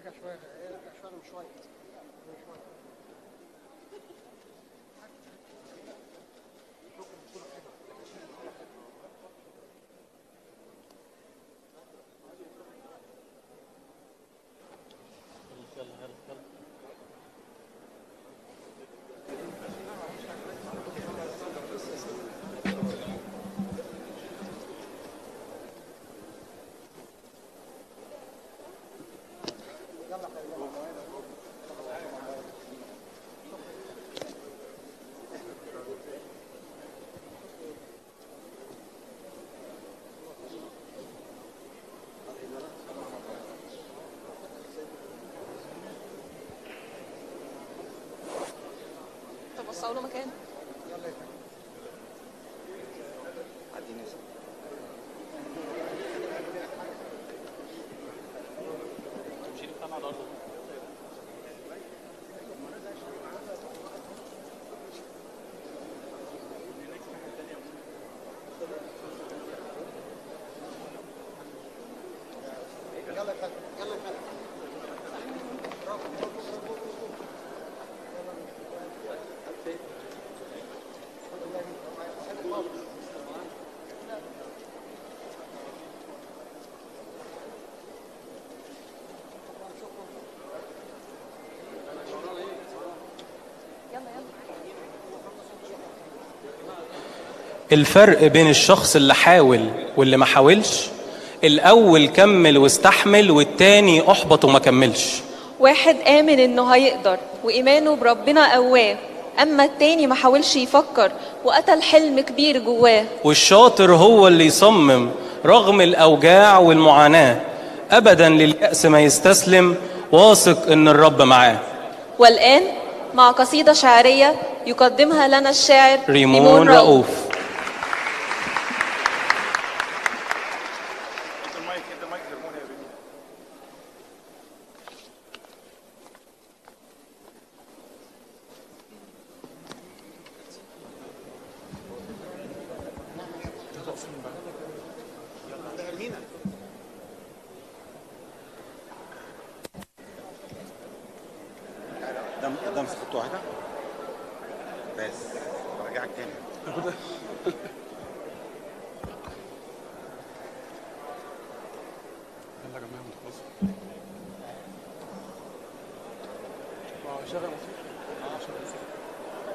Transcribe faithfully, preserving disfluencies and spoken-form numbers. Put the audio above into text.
طب وصلوا له مكان. الفرق بين الشخص اللي حاول واللي ما حاولش، الأول كمل واستحمل والتاني أحبط وما كملش. واحد آمن إنه هيقدر وإيمانه بربنا قواه، أما التاني ما حاولش يفكر وقتل حلم كبير جواه. والشاطر هو اللي يصمم رغم الأوجاع والمعاناة، أبدا لليأس ما يستسلم، واثق إن الرب معاه. والآن مع قصيدة شعرية يقدمها لنا الشاعر ريمون رؤوف. قدام قدام خط واحدة بس برجعك تاني. يلا يا جماعة متخلص. اه شغل